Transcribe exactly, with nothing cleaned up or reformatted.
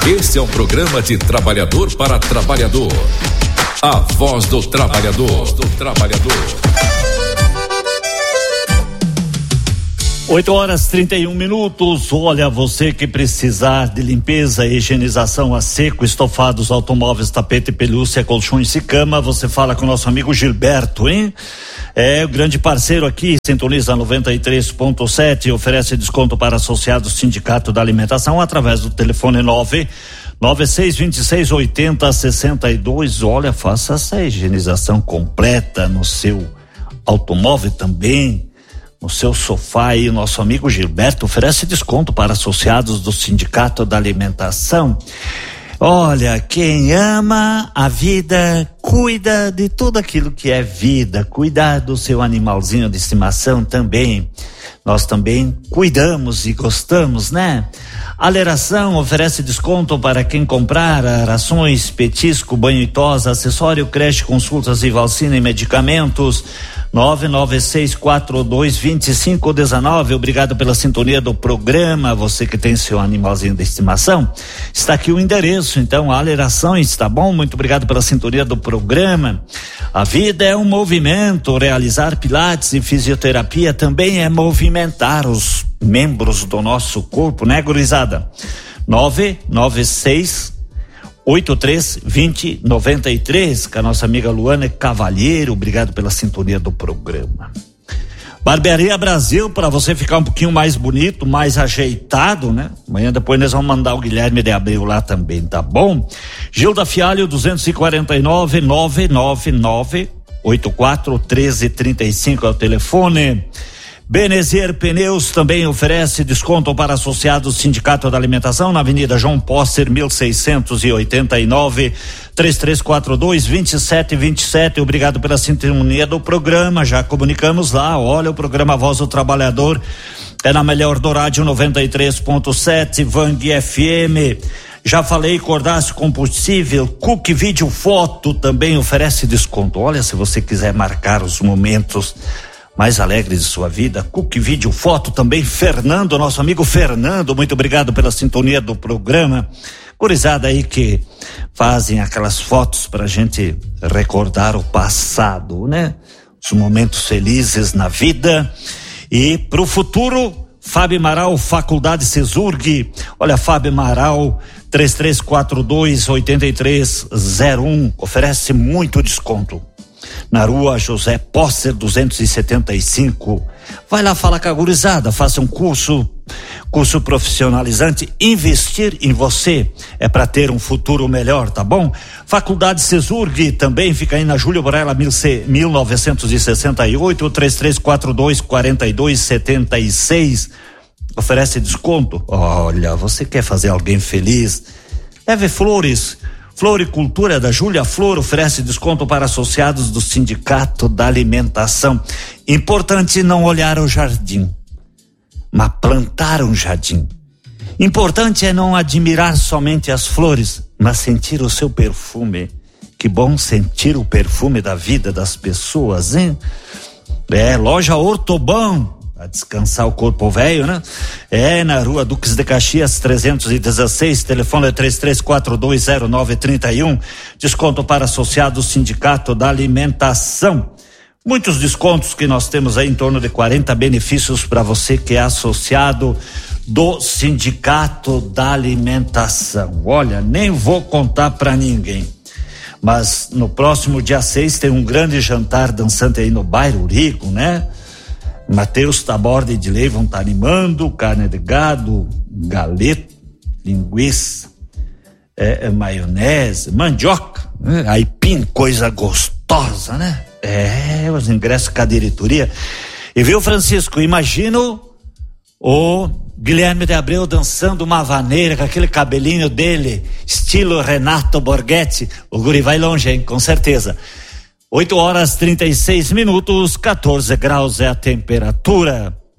Este é um programa de trabalhador para trabalhador. A voz do trabalhador. A voz do trabalhador. oito horas e trinta e um minutos. Olha, você que precisar de limpeza e higienização a seco, estofados, automóveis, tapete, pelúcia, colchões e cama, você fala com o nosso amigo Gilberto, hein? É o grande parceiro aqui, sintoniza noventa e três ponto sete, oferece desconto para associados Sindicato da Alimentação através do telefone nove nove seis dois seis oito zero seis dois. Olha, faça essa higienização completa no seu automóvel também, no seu sofá. E o nosso amigo Gilberto oferece desconto para associados do Sindicato da Alimentação. Olha, quem ama a vida, cuida de tudo aquilo que é vida, cuidar do seu animalzinho de estimação também. Nós também cuidamos e gostamos, né? A Leração oferece desconto para quem comprar rações, petisco, banho e tosa, acessório, creche, consultas e vacina e medicamentos. nove nove seis quatro dois dois cinco um nove. Obrigado pela sintonia do programa. Você que tem seu animalzinho de estimação, está aqui o endereço, então, Alerações, tá bom? Muito obrigado pela sintonia do programa. A vida é um movimento. Realizar pilates e fisioterapia também é movimentar os membros do nosso corpo, né, gurizada? nove nove seis oito três dois zero nove três, com a nossa amiga Luana Cavalheiro. Obrigado pela sintonia do programa. Barbearia Brasil, para você ficar um pouquinho mais bonito, mais ajeitado, né? Amanhã depois nós vamos mandar o Guilherme de Abreu lá também, tá bom? Gilda Fialho duzentos e quarenta e nove, nove nove nove oito quatro um três três cinco é o telefone. Benezier Pneus também oferece desconto para associados Sindicato da Alimentação na Avenida João Póster, mil seiscentos e oitenta e nove, três três quatro dois dois sete dois sete. Obrigado pela sintonia do programa. Já comunicamos lá. Olha, o programa Voz do Trabalhador é na melhor do rádio noventa e três ponto sete, Vang F M. Já falei, Cordácio Combustível, Cook Vídeo Foto também oferece desconto. Olha, se você quiser marcar os momentos mais alegres de sua vida, Cook Vídeo Foto também. Fernando, nosso amigo Fernando, muito obrigado pela sintonia do programa. Gurizada aí que fazem aquelas fotos pra gente recordar o passado, né? Os momentos felizes na vida e pro futuro. Fábio Amaral, Faculdade Cesurg. Olha, Fábio Amaral, três três quatro dois oito três zero um, oferece muito desconto na rua José Póster duzentos e setenta e cinco. Vai lá falar com a gurizada, faça um curso, curso profissionalizante. Investir em você é para ter um futuro melhor, tá bom? Faculdade Cesurg também fica aí na Júlio Borella mil novecentos e sessenta e oito, três três quatro dois quatro dois sete seis. Oferece desconto. Olha, você quer fazer alguém feliz? Leve flores. Floricultura da Júlia Flor oferece desconto para associados do Sindicato da Alimentação. Importante não olhar o jardim, mas plantar um jardim. Importante é não admirar somente as flores, mas sentir o seu perfume. Que bom sentir o perfume da vida das pessoas, hein? É, loja Ortobão, a descansar o corpo velho, né? É na rua Duques de Caxias trezentos e dezesseis, telefone é três três quatro dois zero nove três um. Desconto para associados Sindicato da Alimentação. Muitos descontos que nós temos aí, em torno de quarenta benefícios para você que é associado do Sindicato da Alimentação. Olha, nem vou contar para ninguém, mas no próximo dia seis tem um grande jantar dançante aí no bairro Rico, né? Matheus Taborda e Edilei vão estar animando, carne de gado, galeto, linguiça, é, é, maionese, mandioca, né? Aipim, coisa gostosa, né? É, os ingressos com a diretoria. E viu, Francisco, imagino o Guilherme de Abreu dançando uma vaneira com aquele cabelinho dele, estilo Renato Borghetti. O guri vai longe, hein? Com certeza. oito horas e trinta e seis minutos, quatorze graus é a temperatura.